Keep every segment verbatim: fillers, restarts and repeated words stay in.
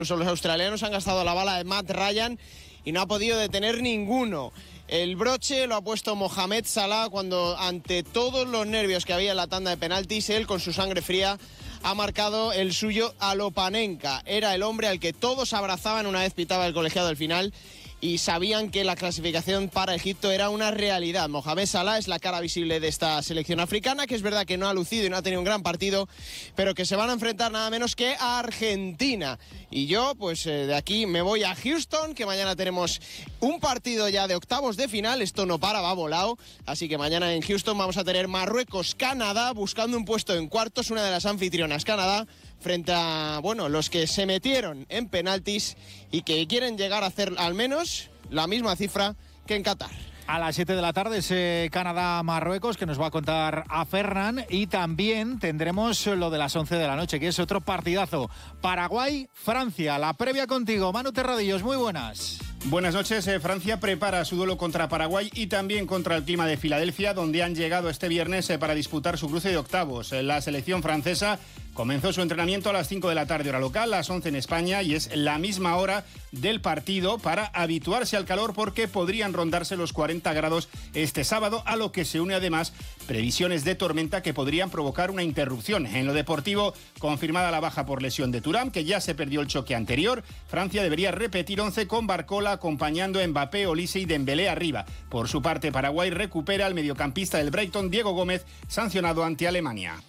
Incluso los australianos han gastado la bala de Matt Ryan y no ha podido detener ninguno. El broche lo ha puesto Mohamed Salah cuando, ante todos los nervios que había en la tanda de penaltis, él con su sangre fría ha marcado el suyo a Lopanenka. Era el hombre al que todos abrazaban una vez pitaba el colegiado del final y sabían que la clasificación para Egipto era una realidad. Mohamed Salah es la cara visible de esta selección africana, que es verdad que no ha lucido y no ha tenido un gran partido, pero que se van a enfrentar nada menos que a Argentina. Y yo, pues eh, de aquí me voy a Houston, que mañana tenemos un partido ya de octavos de final. Esto no para, va volado. Así que mañana en Houston vamos a tener Marruecos-Canadá, buscando un puesto en cuartos, una de las anfitrionas, Canadá, frente a, bueno, los que se metieron en penaltis y que quieren llegar a hacer al menos la misma cifra que en Qatar. A las siete de la tarde ese Canadá-Marruecos que nos va a contar a Ferran, y también tendremos lo de las once de la noche, que es otro partidazo. Paraguay-Francia, la previa contigo, Manu Terradillos, muy buenas. Buenas noches. eh, Francia prepara su duelo contra Paraguay y también contra el Clima de Filadelfia, donde han llegado este viernes eh, para disputar su cruce de octavos. Eh, la selección francesa comenzó su entrenamiento a las cinco de la tarde hora local, las once en España, y es la misma hora del partido para habituarse al calor, porque podrían rondarse los cuarenta grados este sábado, a lo que se une además previsiones de tormenta que podrían provocar una interrupción. En lo deportivo, confirmada la baja por lesión de Thuram, que ya se perdió el choque anterior. Francia debería repetir once con Barcola acompañando a Mbappé, Olise y Dembélé arriba. Por su parte, Paraguay recupera al mediocampista del Brighton, Diego Gómez, sancionado ante Alemania.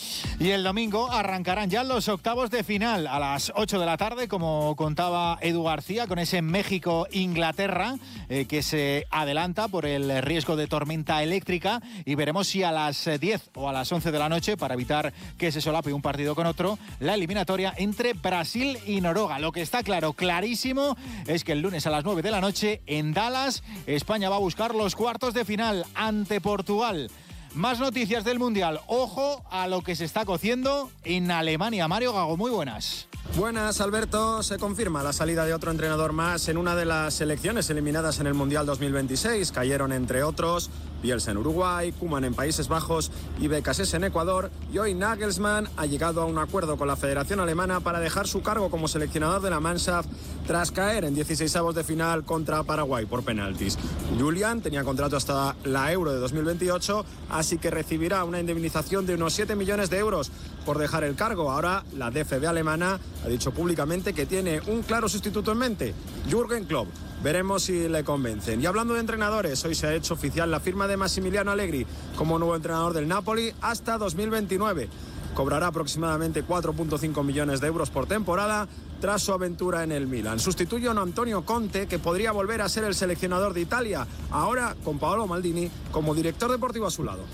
Y el domingo arrancarán ya los octavos de final a las ocho de la tarde, como contaba Edu García, con ese México-Inglaterra eh, que se adelanta por el riesgo de tormenta eléctrica, y veremos si a las diez o a las once de la noche, para evitar que se solape un partido con otro, la eliminatoria entre Brasil y Noruega. Lo que está claro, clarísimo, es que el lunes a las nueve de la noche en Dallas, España va a buscar los cuartos de final ante Portugal. Más noticias del Mundial. Ojo a lo que se está cociendo en Alemania. Mario Gago, muy buenas. Buenas, Alberto. Se confirma la salida de otro entrenador más en una de las selecciones eliminadas en el Mundial dos mil veintiséis. Cayeron, entre otros, Bielsa en Uruguay, Koeman en Países Bajos y Becasés en Ecuador. Y hoy Nagelsmann ha llegado a un acuerdo con la Federación Alemana para dejar su cargo como seleccionador de la Mannschaft tras caer en dieciseisavos de final contra Paraguay por penaltis. Julian tenía contrato hasta la Euro de dos mil veintiocho, así que recibirá una indemnización de unos siete millones de euros por dejar el cargo. Ahora la D F B alemana ha dicho públicamente que tiene un claro sustituto en mente, Jürgen Klopp. Veremos si le convencen. Y hablando de entrenadores, hoy se ha hecho oficial la firma de Massimiliano Allegri como nuevo entrenador del Napoli hasta dos mil veintinueve. Cobrará aproximadamente cuatro punto cinco millones de euros por temporada tras su aventura en el Milan. Sustituye a un Antonio Conte, que podría volver a ser el seleccionador de Italia, ahora con Paolo Maldini como director deportivo a su lado.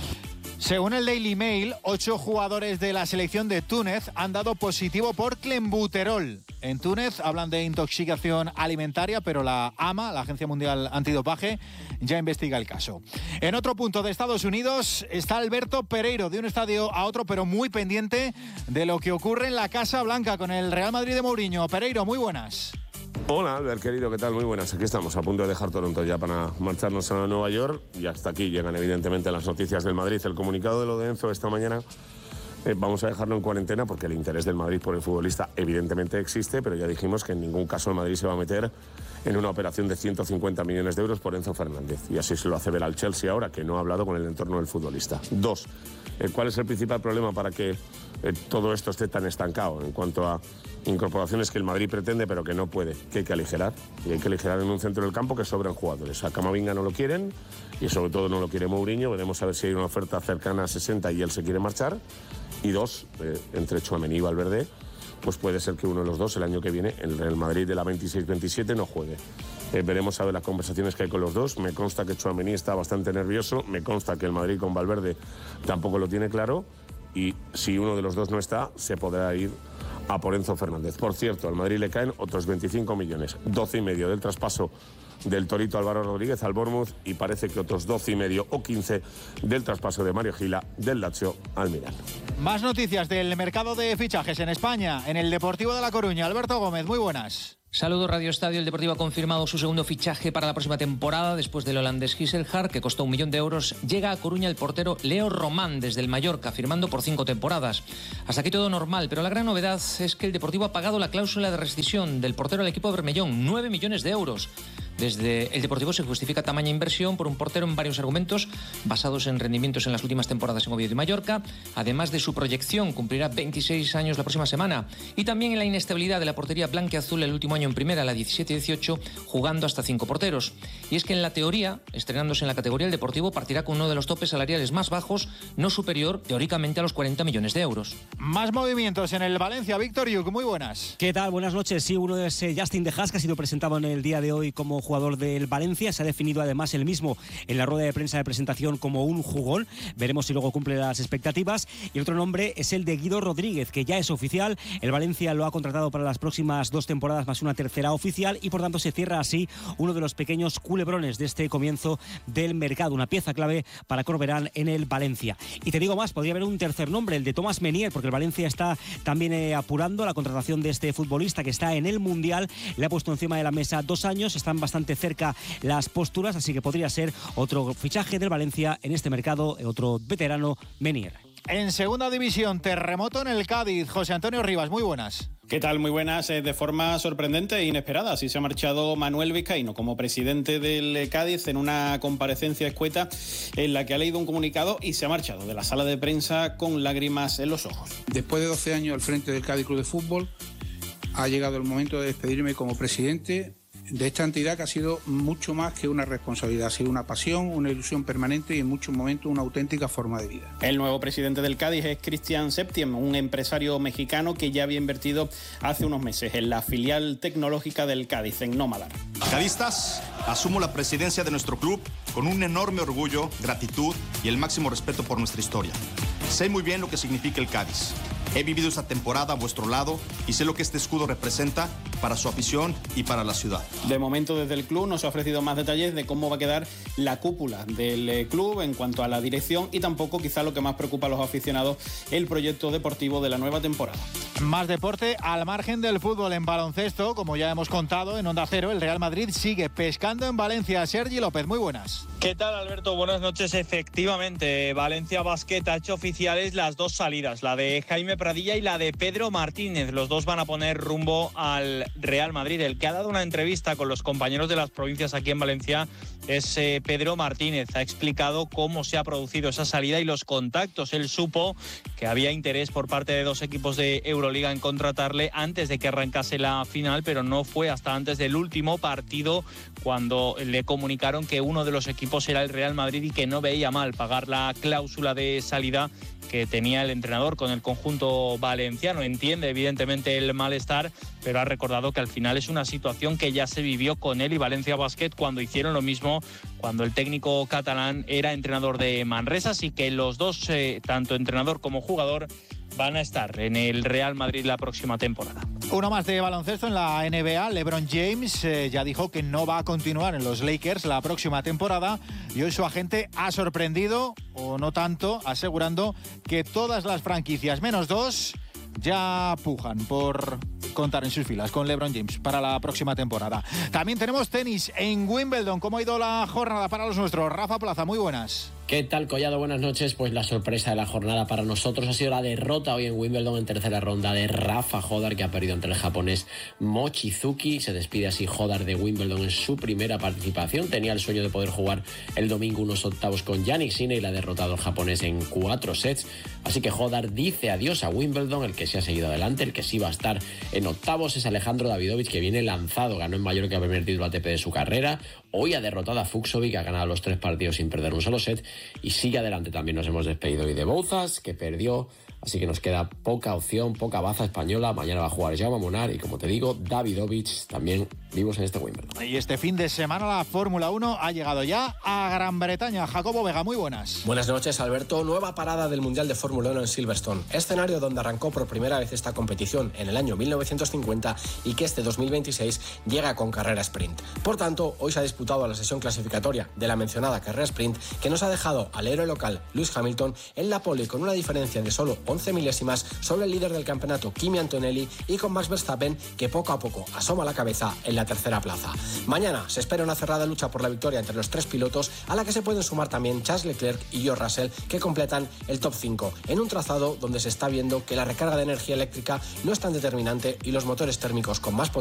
Según el Daily Mail, ocho jugadores de la selección de Túnez han dado positivo por clenbuterol. En Túnez hablan de intoxicación alimentaria, pero la A M A, la Agencia Mundial Antidopaje, ya investiga el caso. En otro punto de Estados Unidos está Alberto Pereiro, de un estadio a otro, pero muy pendiente de lo que ocurre en la Casa Blanca con el Real Madrid de Mourinho. Pereiro, muy buenas. Hola, Albert, querido, ¿qué tal? Muy buenas. Aquí estamos, a punto de dejar Toronto ya para marcharnos a Nueva York. Y hasta aquí llegan, evidentemente, las noticias del Madrid. El comunicado de lo de Enzo esta mañana, eh, vamos a dejarlo en cuarentena porque el interés del Madrid por el futbolista evidentemente existe, pero ya dijimos que en ningún caso el Madrid se va a meter en una operación de ciento cincuenta millones de euros por Enzo Fernández. Y así se lo hace ver al Chelsea ahora, que no ha hablado con el entorno del futbolista. Dos, eh, ¿cuál es el principal problema para que eh, todo esto esté tan estancado en cuanto a incorporaciones que el Madrid pretende pero que no puede, que hay que aligerar? Y hay que aligerar en un centro del campo que sobran jugadores. A Camavinga no lo quieren y sobre todo no lo quiere Mourinho. Veremos a ver si hay una oferta cercana a sesenta y él se quiere marchar. Y dos, eh, entre Tchouaméni y Valverde, pues puede ser que uno de los dos el año que viene, el Real Madrid de la veintiséis veintisiete, no juegue. Eh, veremos a ver las conversaciones que hay con los dos. Me consta que Tchouaméni está bastante nervioso, me consta que el Madrid con Valverde tampoco lo tiene claro, y si uno de los dos no está, se podrá ir a por Enzo Fernández. Por cierto, al Madrid le caen otros veinticinco millones, doce y medio del traspaso del Torito Álvaro Rodríguez al Bournemouth, y parece que otros doce y medio o quince del traspaso de Mario Gila del Lazio al Milan. Más noticias del mercado de fichajes en España, en el Deportivo de La Coruña. Alberto Gómez, muy buenas. Saludos Radio Estadio. El Deportivo ha confirmado su segundo fichaje para la próxima temporada. Después del holandés Gisselhard, que costó un millón de euros, llega a Coruña el portero Leo Román desde el Mallorca, firmando por cinco temporadas. Hasta aquí todo normal, pero la gran novedad es que el Deportivo ha pagado la cláusula de rescisión del portero al equipo Bermellón, nueve millones de euros. Desde el Deportivo se justifica tamaña inversión por un portero en varios argumentos basados en rendimientos en las últimas temporadas en Oviedo y Mallorca, además de su proyección, cumplirá veintiséis años la próxima semana, y también en la inestabilidad de la portería blanquiazul el último año en primera, la diecisiete dieciocho, jugando hasta cinco porteros. Y es que en la teoría, estrenándose en la categoría, el Deportivo partirá con uno de los topes salariales más bajos, no superior teóricamente a los cuarenta millones de euros. Más movimientos en el Valencia. Víctor Yuk, muy buenas. ¿Qué tal? Buenas noches. Sí, uno es eh, Justin De Haas, que ha sido presentado en el día de hoy como jugador del Valencia. Se ha definido además él mismo en la rueda de prensa de presentación como un jugón. Veremos si luego cumple las expectativas. Y el otro nombre es el de Guido Rodríguez, que ya es oficial. El Valencia lo ha contratado para las próximas dos temporadas más una tercera oficial, y por tanto se cierra así uno de los pequeños culebrones de este comienzo del mercado. Una pieza clave para Corberán en el Valencia. Y te digo más, podría haber un tercer nombre, el de Thomas Meunier, porque el Valencia está también eh, apurando la contratación de este futbolista que está en el Mundial. Le ha puesto encima de la mesa dos años, están bastante cerca las posturas, así que podría ser otro fichaje del Valencia en este mercado, otro veterano, Meunier. En segunda división, terremoto en el Cádiz. José Antonio Rivas, muy buenas. ¿Qué tal? Muy buenas. De forma sorprendente e inesperada, así se ha marchado Manuel Vizcaíno como presidente del Cádiz en una comparecencia escueta en la que ha leído un comunicado y se ha marchado de la sala de prensa con lágrimas en los ojos. Después de doce años al frente del Cádiz Club de Fútbol, ha llegado el momento de despedirme como presidente de esta entidad que ha sido mucho más que una responsabilidad, ha sido una pasión, una ilusión permanente y en muchos momentos una auténtica forma de vida. El nuevo presidente del Cádiz es Cristian Septiem, un empresario mexicano que ya había invertido hace unos meses en la filial tecnológica del Cádiz, en Nómadar. Cadistas, asumo la presidencia de nuestro club con un enorme orgullo, gratitud y el máximo respeto por nuestra historia. Sé muy bien lo que significa el Cádiz. He vivido esta temporada a vuestro lado y sé lo que este escudo representa para su afición y para la ciudad. De momento, desde el club no se ha ofrecido más detalles de cómo va a quedar la cúpula del club en cuanto a la dirección, y tampoco, quizá lo que más preocupa a los aficionados, el proyecto deportivo de la nueva temporada. Más deporte al margen del fútbol. En baloncesto, como ya hemos contado en Onda Cero, el Real Madrid sigue pescando en Valencia. Sergi López, muy buenas. ¿Qué tal, Alberto? Buenas noches. Efectivamente, Valencia Basket ha hecho oficiales las dos salidas, la de Jaime Pradilla y la de Pedro Martínez. Los dos van a poner rumbo al Real Madrid. El que ha dado una entrevista con los compañeros de las provincias aquí en Valencia es eh, Pedro Martínez. Ha explicado cómo se ha producido esa salida y los contactos. Él supo que había interés por parte de dos equipos de Euroliga en contratarle antes de que arrancase la final, pero no fue hasta antes del último partido cuando le comunicaron que uno de los equipos era el Real Madrid y que no veía mal pagar la cláusula de salida que tenía el entrenador con el conjunto valenciano. Entiende evidentemente el malestar, pero ha recordado que al final es una situación que ya se vivió con él y Valencia Basket cuando hicieron lo mismo cuando el técnico catalán era entrenador de Manresa, así que los dos, eh, tanto entrenador como jugador, van a estar en el Real Madrid la próxima temporada. Uno más de baloncesto en la N B A. LeBron James eh, ya dijo que no va a continuar en los Lakers la próxima temporada y hoy su agente ha sorprendido, o no tanto, asegurando que todas las franquicias menos dos ya pujan por contar en sus filas con LeBron James para la próxima temporada. También tenemos tenis en Wimbledon. ¿Cómo ha ido la jornada para los nuestros? Rafa Plaza, muy buenas. ¿Qué tal, Collado? Buenas noches. Pues la sorpresa de la jornada para nosotros ha sido la derrota hoy en Wimbledon en tercera ronda de Rafa Hodar, que ha perdido ante el japonés Mochizuki. Se despide así Hodar de Wimbledon en su primera participación. Tenía el sueño de poder jugar el domingo unos octavos con Jannik Sinner y la ha derrotado el japonés en cuatro sets. Así que Hodar dice adiós a Wimbledon. El que se ha seguido adelante, el que sí va a estar en octavos es Alejandro Davidovich, que viene lanzado. Ganó en Mallorca el primer título A T P de su carrera. Hoy ha derrotado a Fucsovic, que ha ganado los tres partidos sin perder un solo set. Y sigue adelante. También nos hemos despedido hoy de Bouzas, que perdió. Así que nos queda poca opción, poca baza española. Mañana va a jugar Jaume Munar y, como te digo, Davidovich también vivos en este Wimbledon. Y este fin de semana la Fórmula uno ha llegado ya a Gran Bretaña. Jacobo Vega, muy buenas. Buenas noches, Alberto. Nueva parada del Mundial de Fórmula uno en Silverstone, escenario donde arrancó por primera vez esta competición en el año mil novecientos cincuenta y que este dos mil veintiséis llega con carrera sprint. Por tanto, hoy se ha disputado la sesión clasificatoria de la mencionada carrera sprint, que nos ha dejado al héroe local Lewis Hamilton en la pole con una diferencia de solo once milésimas sobre el líder del campeonato Kimi Antonelli y con Max Verstappen, que poco a poco asoma la cabeza en la tercera plaza. Mañana se espera una cerrada lucha por la victoria entre los tres pilotos, a la que se pueden sumar también Charles Leclerc y George Russell, que completan el top cinco, en un trazado donde se está viendo que la recarga de energía eléctrica no es tan determinante y los motores térmicos con más potencia